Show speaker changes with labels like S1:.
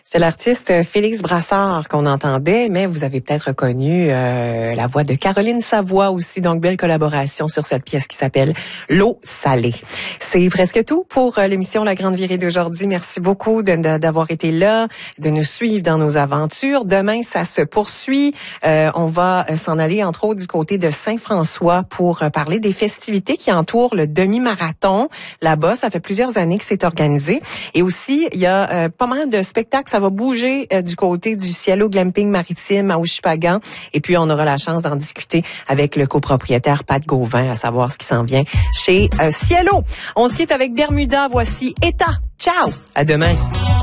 S1: C'est l'artiste Félix Brassard qu'on entendait, mais vous avez peut-être reconnu la voix de Caroline Savoie aussi, donc belle collaboration sur cette pièce qui s'appelle L'eau salée. C'est presque tout pour l'émission La Grande Virée d'aujourd'hui. Merci beaucoup d'avoir été là, de nous suivre dans nos aventures. Demain, ça se poursuit. On va s'en aller entre autres du côté de Saint-François pour parler des festivités qui entourent le demi-marathon. Là-bas, ça fait plusieurs années que c'est organisé. Et aussi, il y a pas mal de spectacles. Ça va bouger du côté du Cielo Glamping Maritime à Ouchipagan. Et puis, on aura la chance d'en discuter avec le copropriétaire Pat Gauvin, à savoir ce qui s'en vient chez Cielo. On se quitte avec Bermuda. Voici État. Ciao. À demain.